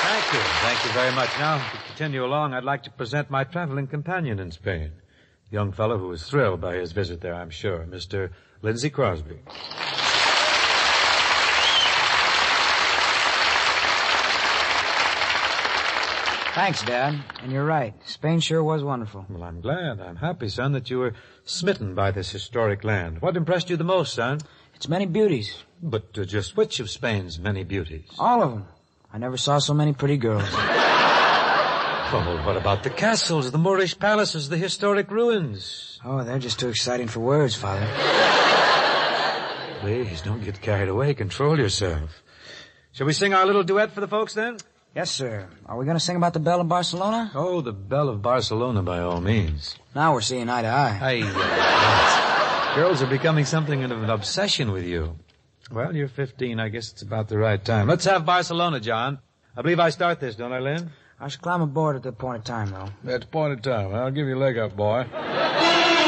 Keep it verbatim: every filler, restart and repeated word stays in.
Thank you. Thank you very much. Now, to continue along, I'd like to present my traveling companion in Spain. A young fellow who was thrilled by his visit there, I'm sure. Mister Lindsay Crosby. Thanks, Dad. And you're right. Spain sure was wonderful. Well, I'm glad. I'm happy, son, that you were smitten by this historic land. What impressed you the most, son? Its many beauties. But uh, just which of Spain's many beauties? All of them. I never saw so many pretty girls. Oh, well, what about the castles, the Moorish palaces, the historic ruins? Oh, they're just too exciting for words, Father. Please, don't get carried away. Control yourself. Shall we sing our little duet for the folks, then? Yes, sir. Are we going to sing about the Belle of Barcelona? Oh, the Belle of Barcelona, by all means. Now we're seeing eye to eye. Hey, uh, girls are becoming something of an obsession with you. Well, you're fifteen. I guess it's about the right time. Let's have Barcelona, John. I believe I start this, don't I, Lynn? I should climb aboard at the appointed time, though. That's appointed time. I'll give you a leg up, boy.